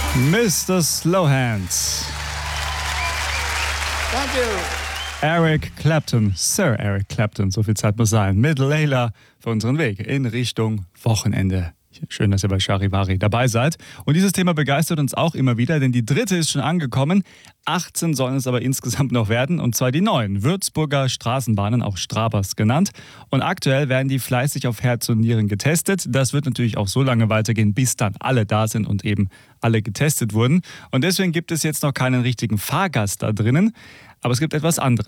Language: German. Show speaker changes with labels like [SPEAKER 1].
[SPEAKER 1] Mr. Slowhands.
[SPEAKER 2] Thank you.
[SPEAKER 1] Eric Clapton, Sir Eric Clapton, so viel Zeit muss sein, mit Layla für unseren Weg in Richtung Wochenende. Schön, dass ihr bei Charivari dabei seid. Und dieses Thema begeistert uns auch immer wieder, denn die dritte ist schon angekommen. 18 sollen es aber insgesamt noch werden, und zwar die neuen Würzburger Straßenbahnen, auch Strabers genannt. Und aktuell werden die fleißig auf Herz und Nieren getestet. Das wird natürlich auch so lange weitergehen, bis dann alle da sind und eben alle getestet wurden. Und deswegen gibt es jetzt noch keinen richtigen Fahrgast da drinnen. Aber es gibt etwas anderes.